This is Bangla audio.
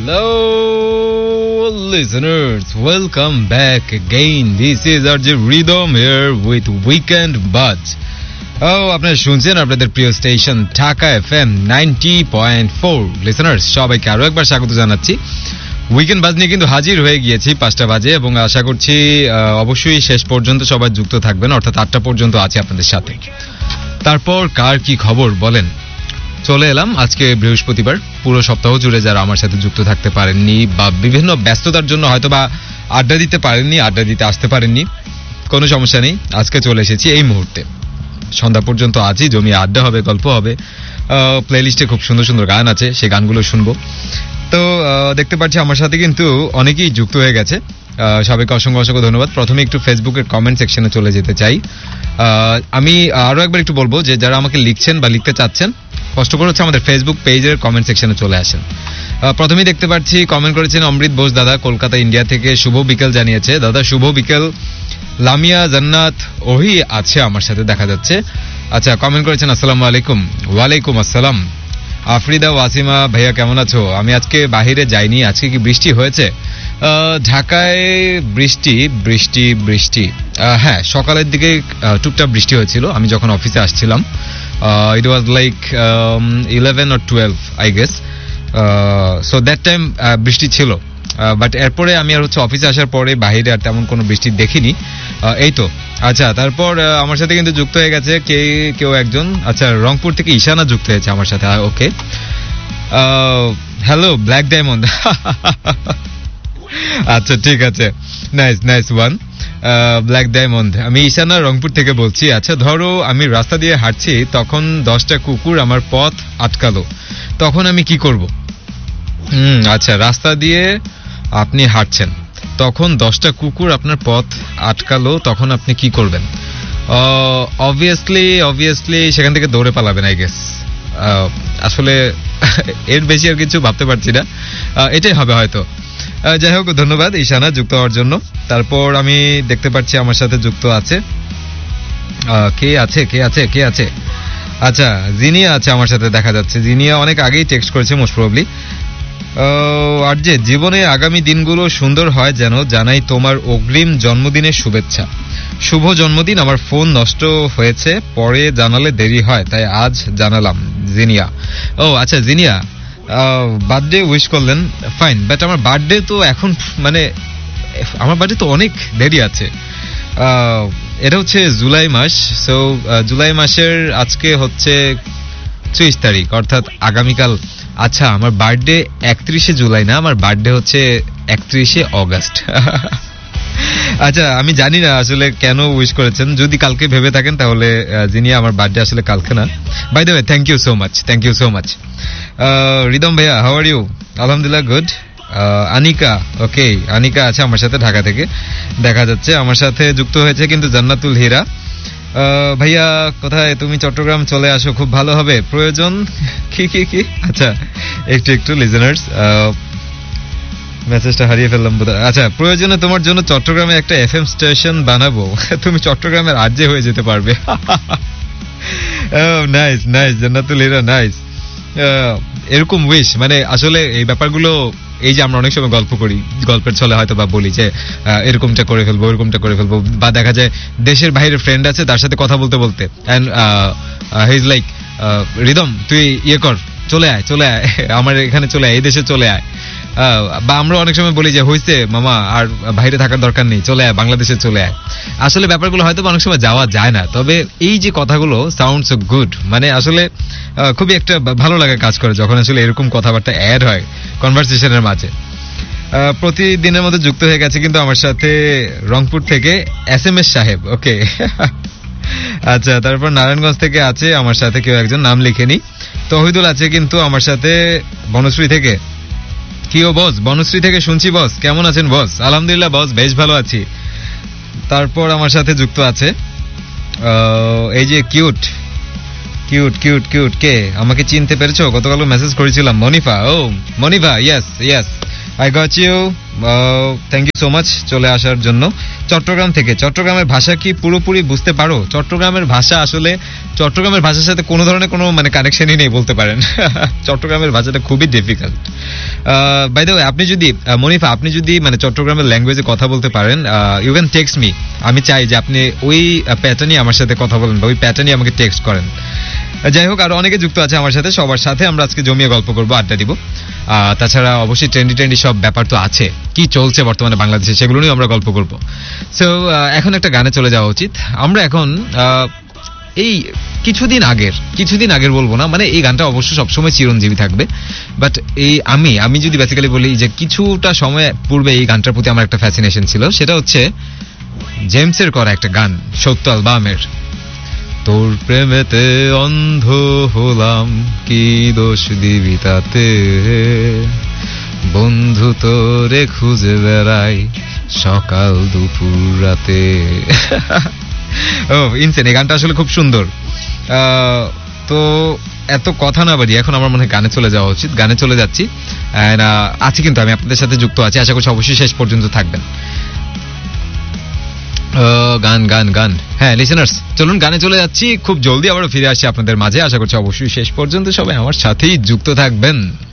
Hello, listeners. Welcome back again. This is RJ Rhythm here with Weekend Buzz. আপনারা শুনছেন আপনাদের প্রিয় স্টেশন ঢাকা FM 90.4. লিসেনার্স সবাইকে আরো একবার স্বাগত জানাচ্ছি। উইকেন্ড বাজ নিয়ে কিন্তু হাজির হয়ে গিয়েছি 5টা বাজে এবং আশা করছি অবশ্যই শেষ পর্যন্ত সবাই যুক্ত থাকবেন, অর্থাৎ 8টা পর্যন্ত আছি আপনাদের সাথে। তারপর কার কি খবর বলেন। চলে এলাম আজকে বৃহস্পতিবার, পুরো সপ্তাহ জুড়ে যারা আমার সাথে যুক্ত থাকতে পারেননি বা বিভিন্ন ব্যস্ততার জন্য হয়তো বা আড্ডা দিতে পারেননি, আড্ডা দিতে আসতে পারেননি, কোনো সমস্যা নেই। আজকে চলে এসেছি এই মুহূর্তে, সন্ধ্যা পর্যন্ত আছি, জমিয়ে আড্ডা হবে, গল্প হবে, প্লেলিস্টে খুব সুন্দর সুন্দর গান আছে, সেই গানগুলো শুনবো। তো দেখতে পাচ্ছি আমার সাথে কিন্তু অনেকেই যুক্ত হয়ে গেছে, সবাইকে অসংখ্য অসংখ্য ধন্যবাদ। প্রথমে একটু ফেসবুকের কমেন্ট সেকশনে চলে যেতে চাই। আমি আরো একবার একটু বলবো যে যারা আমাকে লিখছেন বা লিখতে চাচ্ছেন, কষ্ট করে হচ্ছে আমাদের ফেসবুক পেজের কমেন্ট সেকশনে চলে আসেন। প্রথমেই দেখতে পাচ্ছি কমেন্ট করেছেন অমৃত বোস দাদা, কলকাতা ইন্ডিয়া থেকে। শুভ বিকেল জানিয়েছে দাদা, শুভ বিকেল। লামিয়া জান্নাত ওহি আছে আমার সাথে দেখা যাচ্ছে। আচ্ছা, কমেন্ট করেছেন আসসালামু আলাইকুম। ওয়ালাইকুম আসসালাম। আফরিদা ওয়াসিমা ভাইয়া কেমন আছো? আমি আজকে বাহিরে যাইনি। আজকে কি বৃষ্টি হয়েছে? ঢাকায় বৃষ্টি বৃষ্টি বৃষ্টি হ্যাঁ, সকালের দিকে টুকটাক বৃষ্টি হয়েছিল আমি যখন অফিসে আসছিলাম। It was like 11 or 12 I guess. So that time বৃষ্টি ছিল, বাট এরপরে আমি আর হচ্ছে অফিসে আসার পরে বাইরে আর তেমন কোনো বৃষ্টি দেখিনি। এই তো। আচ্ছা, তারপর আমার সাথে কিন্তু যুক্ত হয়ে গেছে কেউ একজন। আচ্ছা, রংপুর থেকে ঈশানা যুক্ত হয়েছে আমার সাথে। ওকে, হ্যালো ব্ল্যাক ডায়মন্ড। আচ্ছা, ঠিক আছে, nice nice one black diamond. আমি ঈশানা রংপুর থেকে বলছি। আচ্ছা, ধরো আমি রাস্তা দিয়ে হাঁটছি, তখন 10টা কুকুর আমার পথ আটকালো, তখন আমি কি করব? আচ্ছা, রাস্তা দিয়ে আপনি হাঁটছেন, তখন 10টা কুকুর আপনার পথ আটকালো, তখন আপনি কি করবেন? অবভিয়াসলি সেখান থেকে দৌড়ে পালাবেন আই গেস। আসলে এর বেশি আর কিছু ভাবতে পারছি না, এটাই হবে হয়তো। যাই হোক, ধন্যবাদ ঈশানা যুক্ত হওয়ার জন্য। তারপর আমি দেখতে পাচ্ছি আমার সাথে যুক্ত আছে কে আছে। আচ্ছা, জিনিয়া আছে আমার সাথে দেখা যাচ্ছে। জিনিয়া অনেক আগেই টেক্সট করেছে মোস্ট প্রবাবলি। আর যে জীবনে আগামী দিনগুলো সুন্দর হয় যেন, জানাই তোমার অগ্রিম জন্মদিনের শুভেচ্ছা। শুভ জন্মদিন। আমার ফোন নষ্ট হয়েছে, পরে জানালে দেরি হয়, তাই আজ জানালাম। জিনিয়া। ও আচ্ছা, জিনিয়া বার্থডে উইশ করলেন, ফাইন, বাট আমার বার্থডে তো এখন, মানে আমার বার্থডে তো অনেক দেরি আছে। এটা হচ্ছে জুলাই মাস। সো জুলাই মাসের আজকে হচ্ছে 30 তারিখ, অর্থাৎ আগামীকাল। আচ্ছা, আমার বার্থডে 31শে জুলাই না, আমার বার্থডে হচ্ছে 31শে অগাস্ট। আচ্ছা, আমি জানি না আসলে কেন উইশ করেছেন। যদি কালকে ভেবে থাকেন তাহলে যিনি, আমার বার্থডে আসলে কালকে না। By the way, thank you so much. Rhythm ভাইয়া, হাউ আর ইউ? আলহামদুলিল্লাহ, গুড। আনিকা, ওকে, আনিকা আছে আমার সাথে ঢাকা থেকে দেখা যাচ্ছে। আমার সাথে যুক্ত হয়েছে কিন্তু জান্নাতুল হীরা। ভাইয়া কোথায় তুমি? চট্টগ্রাম চলে আসো, খুব ভালো হবে। প্রয়োজন কি? আচ্ছা, একটু লিজেনার্স, মেসেজটা হারিয়ে ফেললাম বোধহয়। আচ্ছা, প্রয়োজনে তোমার জন্য চট্টগ্রামে একটা FM স্টেশন বানাবো, তুমি চট্টগ্রামের আরজে হয়ে যেতে পারবে। নাইস জান্নাতুল হীরা, নাইস। এরকম উইশ, মানে আসলে এই ব্যাপারগুলো, এই যে আমরা অনেক সময় গল্প করি, গল্পের ছলে হয়তো বা বলি যে এরকমটা করে ফেলবো, ওরকমটা করে ফেলবো, বা দেখা যায় দেশের বাইরে ফ্রেন্ড আছে, তার সাথে কথা বলতে and he is like, rhythm তুই ইয়ে কর, চলে আয় আমার এখানে চলে আয়, এই দেশে চলে আয়। বা আমরা অনেক সময় বলি যে হইছে মামা, আর বাইরে থাকার দরকার নেই, চলে আয়, বাংলাদেশে চলে আয়। আসলে ব্যাপারগুলো হয়তো অনেক সময় যাওয়া যায় না, তবে এই যে কথাগুলো সাউন্ড সো গুড, মানে আসলে খুবই একটা ভালো লাগা কাজ করে যখন আসলে এরকম কথাবার্তা অ্যাড হয় কনভারসেশনের মাঝে। প্রতিদিনের মধ্যে যুক্ত হয়ে গেছে কিন্তু আমার সাথে রংপুর থেকে SMS সাহেব, ওকে। আচ্ছা, তারপর নারায়ণগঞ্জ থেকে আছে আমার সাথে কেউ একজন, নাম লিখেনি। তহিদুল আছে কিন্তু আমার সাথে বনশ্রী থেকে। কিও বস, বনশ্রী থেকে শুনছি বস, কেমন আছেন বস? আলহামদুলিল্লাহ বস, বেশ ভালো আছি। তারপর আমার সাথে যুক্ত আছে এই যে কিউট কে, আমাকে চিনতে পেরেছো? গতকাল মেসেজ করেছিলাম, মনিফা। ও মনিফা, yes I got you, thank you so much চলে আসার জন্য। চট্টগ্রাম থেকে, চট্টগ্রামের ভাষা কি পুরোপুরি বুঝতে পারো? চট্টগ্রামের ভাষা আসলে চট্টগ্রামের ভাষার সাথে কোনো ধরনের কোনো মানে কানেকশনই নেই বলতে পারেন। চট্টগ্রামের ভাষাটা খুবই ডিফিকাল্ট। বাই দ্য ওয়ে, আপনি যদি মনিফা, আপনি যদি মানে চট্টগ্রামের ল্যাঙ্গুয়েজে কথা বলতে পারেন, ইউ ক্যান টেক্সট মি। আমি চাই যে আপনি ওই প্যাটার্নই আমার সাথে কথা বলেন বা ওই প্যাটার্নই আমাকে টেক্সট করেন। যাই হোক, আরো অনেকে যুক্ত আছে আমার সাথে, সবার সাথে আমরা আজকে জমিয়ে গল্প করবো, আড্ডা দিব। তাছাড়া অবশ্যই ট্রেন্ডি সব ব্যাপার তো আছে, কি চলছে বর্তমানে বাংলাদেশে সেগুলো নিয়ে আমরা গল্প করবো। সো এখন একটা গানে চলে যাওয়া উচিত। আমরা এখন এই কিছুদিন আগের বলবো না, মানে এই গানটা অবশ্য সবসময় চিরঞ্জীবী থাকবে, বাট এই আমি যদি বেসিক্যালি বলি যে কিছুটা সময় পূর্বে এই গানটার প্রতি আমার একটা ফ্যাসিনেশন ছিল, সেটা হচ্ছে জেমসের করা একটা গান, সত্য অ্যালবামের। তোর প্রেমেতে অন্ধ হলাম, কি দোষ দিবি তাতে, বন্ধু তোরে খুঁজে বেড়াই সকাল দুপুর রাতে। ও ইনসেন, এই গানটা আসলে খুব সুন্দর। তো এত কথা না বাড়ি, এখন আমার মনে হয় গানে চলে যাওয়া উচিত। গানে চলে যাচ্ছি, আছি কিন্তু আমি আপনাদের সাথে যুক্ত আছি, আশা করছি অবশ্যই শেষ পর্যন্ত থাকবেন। গান হ্যাঁ লিসেনার্স, চলুন গানে চলে যাচ্ছি, খুব জলদি আবার ফিরে আসছি আপনাদের মাঝে। আশা করছি অবশ্যই শেষ পর্যন্ত সবাই আমার সাথেই যুক্ত থাকবেন।